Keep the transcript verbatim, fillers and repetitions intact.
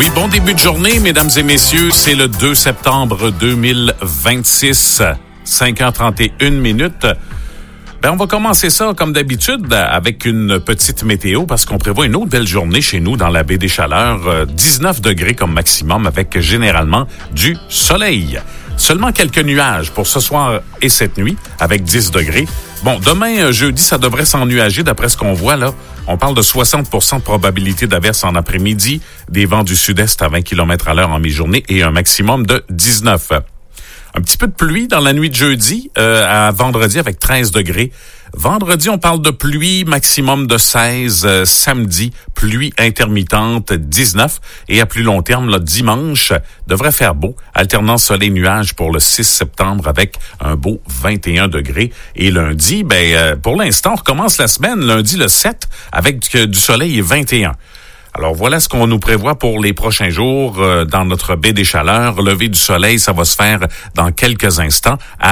Oui, bon début de journée, mesdames et messieurs. C'est le deux septembre deux mille vingt-six, cinq heures trente et une minutes. Ben, on va commencer ça, comme d'habitude, avec une petite météo, parce qu'on prévoit une autre belle journée chez nous dans la baie des Chaleurs. dix-neuf degrés comme maximum, avec généralement du soleil. Seulement quelques nuages pour ce soir et cette nuit, avec dix degrés. Bon, demain, jeudi, ça devrait s'ennuager d'après ce qu'on voit là. On parle de soixante pour cent de probabilité d'averse en après-midi, des vents du sud-est à vingt kilomètres à l'heure en mi-journée et un maximum de dix-neuf. Un petit peu de pluie dans la nuit de jeudi euh, à vendredi avec treize degrés. Vendredi, on parle de pluie, maximum de seize. Euh, samedi, pluie intermittente, dix-neuf. Et à plus long terme, là, dimanche, devrait faire beau. Alternant soleil-nuage pour le six septembre avec un beau vingt et un degrés. Et lundi, ben euh, pour l'instant, on recommence la semaine, lundi le sept, avec du, du soleil et vingt et un. Alors voilà ce qu'on nous prévoit pour les prochains jours euh, dans notre baie des Chaleurs. Lever du soleil, ça va se faire dans quelques instants. À